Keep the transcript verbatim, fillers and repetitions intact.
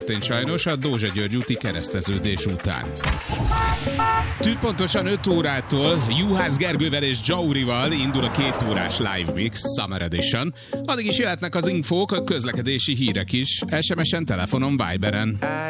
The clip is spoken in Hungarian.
történt sajnos a Dózsa György úti kereszteződés után. Tűpontosan öt órától Juhász Gergővel és Jaurival indul a két órás Live Mix Summer Edition. Addig is jöhetnek az infók, a közlekedési hírek is, es em es-en, telefonon, Viberen.